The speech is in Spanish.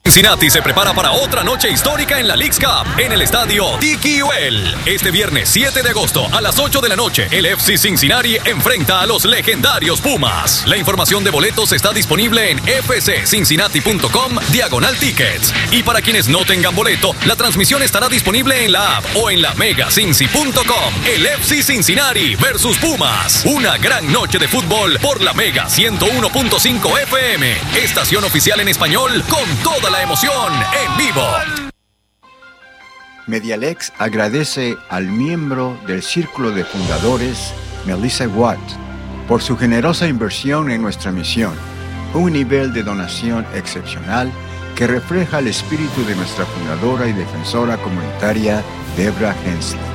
Cincinnati se prepara para otra noche histórica en la Leagues Cup en el estadio TQL. Este viernes 7 de agosto a las 8 de la noche, el FC Cincinnati enfrenta a los legendarios Pumas. La información de boletos está disponible en fccincinnati.com/tickets. Y para quienes no tengan boleto, la transmisión estará disponible en la app o en la megacincy.com. El FC Cincinnati versus Pumas. Una gran noche de fútbol por la Mega 101.5 FM. Estación oficial en español con toda la emoción en vivo. Medialex agradece al miembro del Círculo de Fundadores, Melissa Watt, por su generosa inversión en nuestra misión, un nivel de donación excepcional que refleja el espíritu de nuestra fundadora y defensora comunitaria, Debra Hensley.